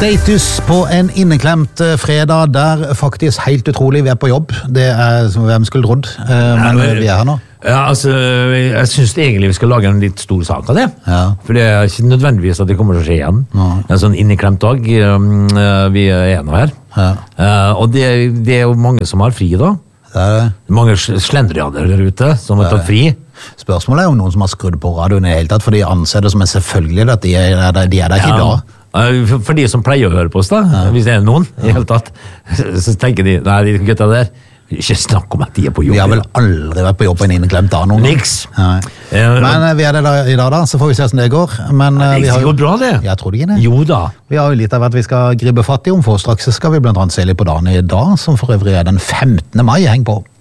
Status på en inneklemt fredag der faktisk helt utrolig vi på jobb. Det hvem skulle trodd, men vi her nå. Ja, altså, jeg synes egentlig vi skal lage en litt stor sak av det. Ja. For det ikke nødvendigvis at det kommer til å skje igjen. En sånn inneklemt dag, vi nå her. Ja. Og det jo mange som har fri da. Det det. Mange slendrianer der ute som har tatt fri. Spørsmålet om noen som har skrudd på radioen i hele tatt, for de anser det som en selvfølgelig at de der ikke da. For de som pleier å høre på oss da, hvis det noen i hele tatt, så tenker de, nei, de gutta der, ikke snakk om at de på jobb. Vi har vel aldri vært på jobb på en inneklemt dag noen gang. Niks. Men vi det da, i dag da, så får vi se hvordan det går. Men det vi har går bra det. Jeg tror det ikke det. Jo da. Vi har jo litt av at vi skal gripe fatt i om for straks, så skal vi blant annet se litt på dagen i dag, som for øvrig den 15. mai, heng på.